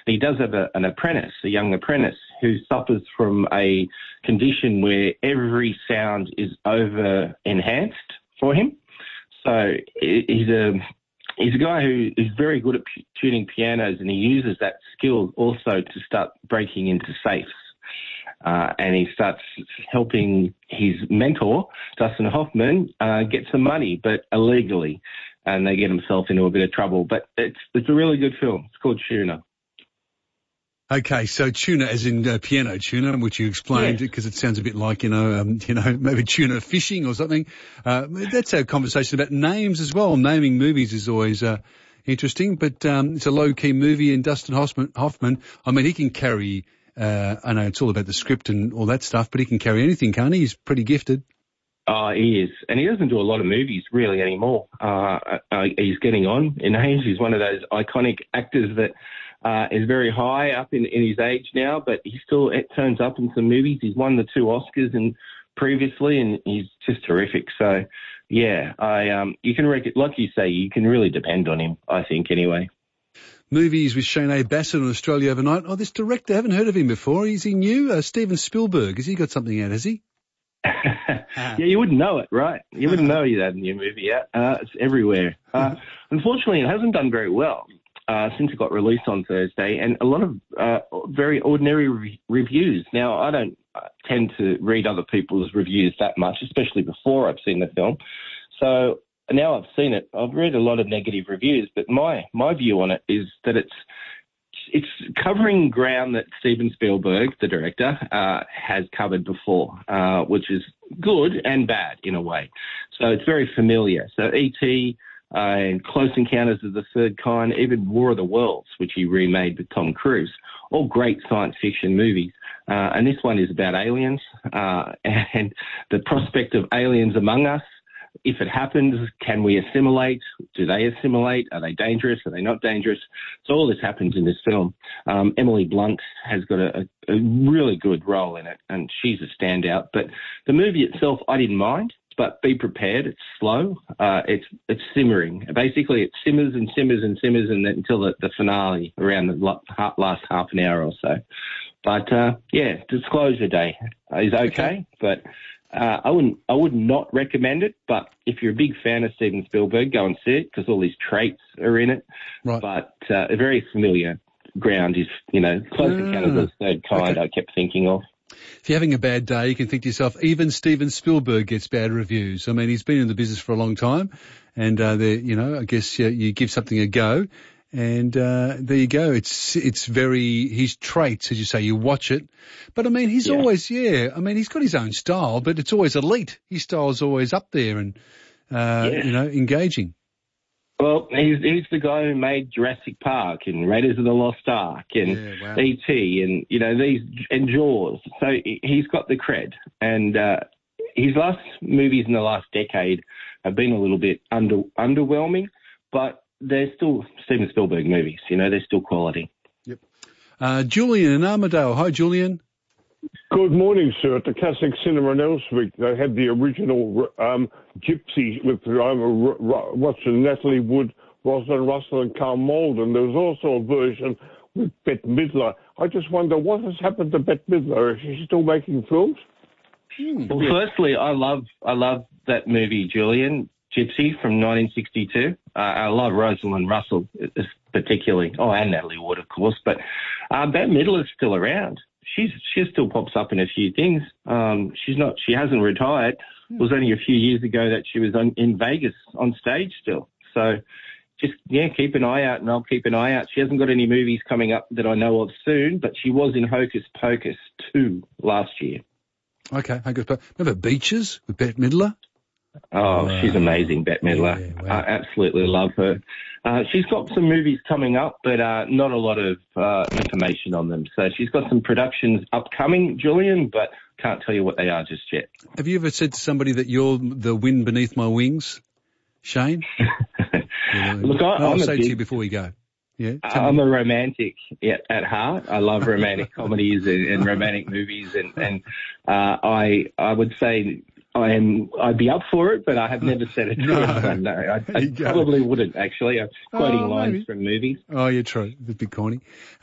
He does have an apprentice, a young apprentice, who suffers from a condition where every sound is over-enhanced for him. So he's a guy who is very good at tuning pianos, and he uses that skill also to start breaking into safes. And he starts helping his mentor, Dustin Hoffman, get some money, but illegally. And they get himself into a bit of trouble. But it's a really good film. It's called Tuner. Okay, so tuner as in piano tuner, which you explained, because it sounds a bit like, maybe tuna fishing or something. That's our conversation about names as well. Naming movies is always interesting, but it's a low-key movie, and Dustin Hoffman, I mean, he can carry, I know it's all about the script and all that stuff, but he can carry anything, can't he? He's pretty gifted. Oh, he is. And he doesn't do a lot of movies really anymore. He's getting on in age. He's one of those iconic actors that is very high up in his age now, but he still turns up in some movies. He's won the 2 Oscars previously, and he's just terrific. So, yeah, you can like you say, you can really depend on him, I think, anyway. Movies with Shane A. Bassett on Australia Overnight. Oh, this director, I haven't heard of him before. Is he new? Steven Spielberg. Has he got something out, has he? Yeah, you wouldn't know it, right? You wouldn't know he had a new movie out. It's everywhere. Unfortunately, it hasn't done very well since it got released on Thursday, and a lot of very ordinary reviews. Now, I don't tend to read other people's reviews that much, especially before I've seen the film. So now I've seen it, I've read a lot of negative reviews, but my view on it is that it's covering ground that Steven Spielberg, the director, has covered before, which is good and bad in a way. So it's very familiar. So E.T. And Close Encounters of the Third Kind, even War of the Worlds, which he remade with Tom Cruise, all great science fiction movies. And this one is about aliens and the prospect of aliens among us. If it happens, can we assimilate? Do they assimilate? Are they dangerous? Are they not dangerous? So all this happens in this film. Emily Blunt has got a really good role in it, and she's a standout. But the movie itself, I didn't mind, but be prepared. It's slow. It's simmering. Basically, it simmers and simmers and simmers until the finale around the last half an hour or so. But, Disclosure Day is okay. But I would not recommend it, but if you're a big fan of Steven Spielberg, go and see it because all these traits are in it. Right. But a very familiar ground is, Close Encounters of the Third Kind, I kept thinking of. If you're having a bad day, you can think to yourself, even Steven Spielberg gets bad reviews. I mean, he's been in the business for a long time, and I guess you give something a go. And there you go. It's very his traits, as you say. You watch it, but I mean, he's always I mean, he's got his own style, but it's always elite. His style's always up there and engaging. Well, he's the guy who made Jurassic Park and Raiders of the Lost Ark and E.T. and these and Jaws. So he's got the cred. And his last movies in the last decade have been a little bit underwhelming, but they're still Steven Spielberg movies. They're still quality. Yep. Julian in Armidale. Hi, Julian. Good morning, sir. At the Classic Cinema in Elswick, they had the original Gypsy with Natalie Wood, Rosalind Russell, and Carl Malden. There was also a version with Bette Midler. I just wonder what has happened to Bette Midler. Is she still making films? Well, firstly, I love that movie, Julian, Gypsy from 1962. I love Rosalind Russell particularly. Oh, and Natalie Wood, of course. But Bette Midler's still around. She still pops up in a few things. She hasn't retired. It was only a few years ago that she was in Vegas on stage still. So just, keep an eye out, and I'll keep an eye out. She hasn't got any movies coming up that I know of soon, but she was in Hocus Pocus 2 last year. Okay, Hocus Pocus. Remember Beaches with Bette Midler? Oh, she's amazing, Bette Midler. Yeah, wow. I absolutely love her. She's got some movies coming up, but not a lot of information on them. So she's got some productions upcoming, Julian, but can't tell you what they are just yet. Have you ever said to somebody that you're the wind beneath my wings, Shane? Look, I'll say it to you before we go. Yeah, I'm a romantic at heart. I love romantic comedies and romantic movies, and I would say I'd be up for it, but I have never said it to anyone. No, I probably wouldn't, actually. I'm quoting lines from movies. Oh, you're true. It's a bit corny.